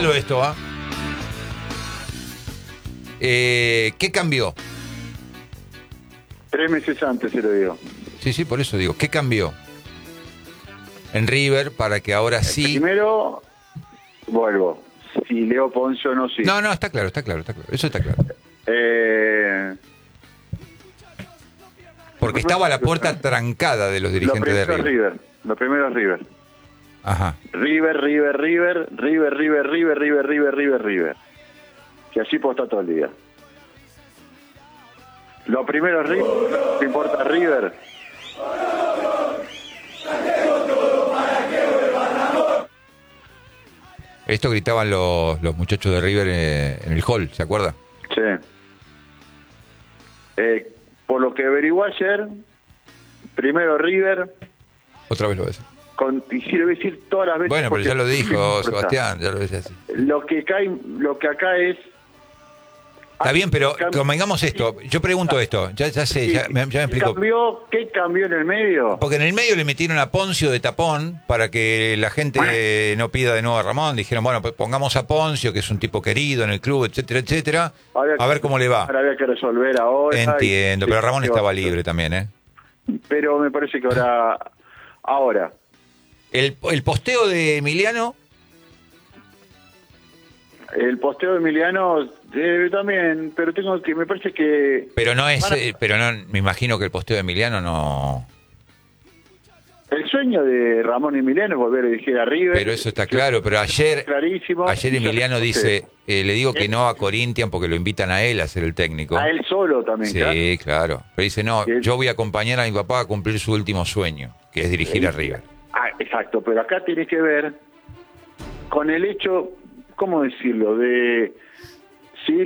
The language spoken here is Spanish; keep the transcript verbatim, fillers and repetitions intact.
Anótalo esto, ¿ah? ¿eh? ¿Qué cambió? Tres meses antes se lo digo. Sí, sí, por eso digo, ¿qué cambió en River para que ahora sí? Primero, vuelvo. Si Leo Poncio no, sí. No, no, está claro, está claro, está claro. Eso está claro. Eh... Porque estaba la puerta trancada de los dirigentes de River. River. Lo primero es River. Ajá. River, River, River, River, River, River, River, River, River, River. Que así puedo estar todo el día. Lo primero es River, ¿te importa River? Esto gritaban los, los muchachos de River eh, en el hall, ¿se acuerda? Sí. Eh, por lo que averigué ayer, primero River. Otra vez lo ves. Con, y si lo voy a decir todas las veces. Bueno, pero ya lo dijo sí, Sebastián, ya lo decía así. Lo que, cae, lo que acá es... Está bien, pero convengamos esto. Yo pregunto esto, ya, ya sé, ya, ya me explico. ¿Cambió? ¿Qué cambió en el medio? Porque en el medio le metieron a Poncio de tapón para que la gente no pida de nuevo a Ramón. Dijeron, bueno, pues pongamos a Poncio, que es un tipo querido en el club, etcétera, etcétera. A ver cómo le va. Ahora había que resolver ahora. Entiendo, y, pero Ramón y, estaba libre también, ¿eh? Pero me parece que ahora... Ahora. El, el posteo de Emiliano... El posteo de Emiliano eh, también, pero tengo que, me parece que... Pero no es, a... eh, pero no, me imagino que el posteo de Emiliano no... El sueño de Ramón Emiliano es volver a dirigir a River. Pero eso está claro, pero ayer... Clarísimo. Ayer Emiliano dice, eh, le digo que no a Corinthians porque lo invitan a él a ser el técnico. A él solo también, sí, claro. Sí, claro. Pero dice, no, yo voy a acompañar a mi papá a cumplir su último sueño, que es dirigir a River. Ah, exacto, pero acá tiene que ver con el hecho... ¿Cómo decirlo? De